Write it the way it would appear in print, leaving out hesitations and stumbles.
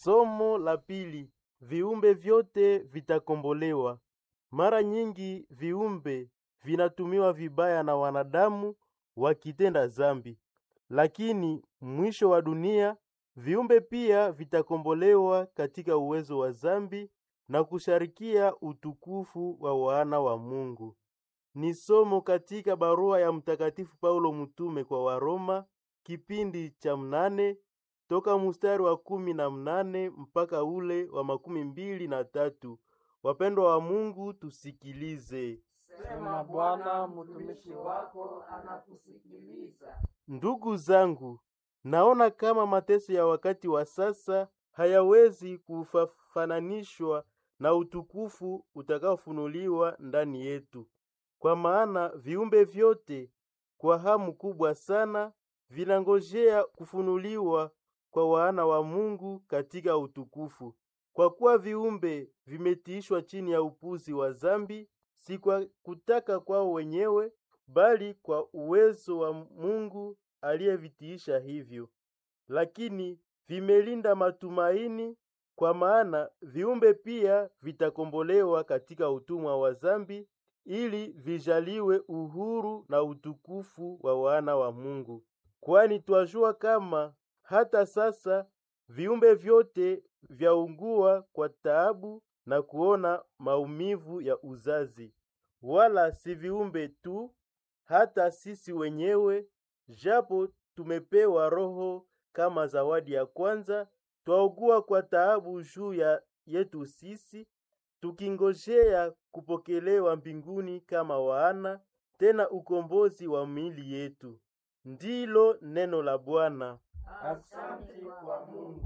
Somo la pili: viumbe vyote vitakombolewa. Mara nyingi viumbe vinatumiwa vibaya na wanadamu wakitenda zambi, lakini mwisho wa dunia viumbe pia vitakombolewa katika uwezo wa zambi na kusharikia utukufu wa wana wa Mungu. Ni somo katika barua ya Mtakatifu Paulo mtume kwa Waroma, kipindi cha 8 toka mstari wa 18 mpaka ule wa 23. Wapendwa wa Mungu, tusikilize. Sema Bwana, mtumishi wako anakusikiliza. Ndugu zangu, naona kama mateso ya wakati wa sasa hayawezi kufananishwa na utukufu utakaofunuliwa ndani yetu. Kwa maana viumbe vyote kwa hamu kubwa sana vinangojea kufunuliwa kwa wana wa Mungu katika utukufu. Kwa kuwa viumbe vimetiishwa chini ya upuzi wa zambi, si kwa kutaka kwao wenyewe, bali kwa uwezo wa Mungu aliyevitiisha hivyo. Lakini vimelinda matumaini, kwa maana viumbe pia vitakombolewa katika utumwa wa zambi, ili vijaliwe uhuru na utukufu wa wana wa Mungu. Kwani twajua kama hata sasa viumbe vyote vyaungua kwa taabu na kuona maumivu ya uzazi. Wala si viumbe tu, hata sisi wenyewe, japo tumepewa roho kama zawadi ya kwanza, twaugua kwa taabu juu ya yetu sisi, tukingojea kupokelewa mbinguni kama wana, tena ukombozi wa miili yetu. Ndilo neno la Bwana. Asante kwa Mungu.